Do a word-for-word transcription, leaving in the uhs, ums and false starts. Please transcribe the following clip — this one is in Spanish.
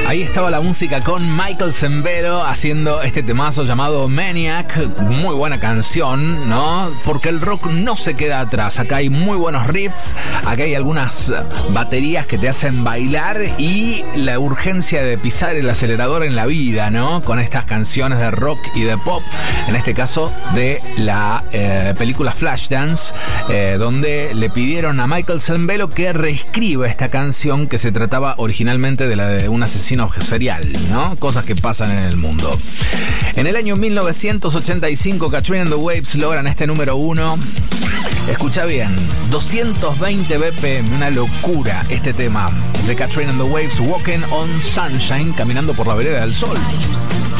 Ahí estaba la música con Michael Sembello haciendo este temazo llamado Maniac. Muy buena canción, ¿no? Porque el rock no se queda atrás. Acá hay muy buenos riffs, acá hay algunas baterías que te hacen bailar y la urgencia de pisar el acelerador en la vida, ¿no? Con estas canciones de rock y de pop, en este caso de la eh, película Flashdance, eh, donde le pidieron a Michael Sembello que reescriba esta canción que se trataba originalmente de la de un asesino serial, ¿no? Cosas que pasan en el mundo. En el año mil novecientos ochenta y cinco, Katrina and the Waves logran este número uno. Escucha bien, doscientos veinte B P M, una locura este tema de Katrina and the Waves, Walking on Sunshine, caminando por la vereda del sol.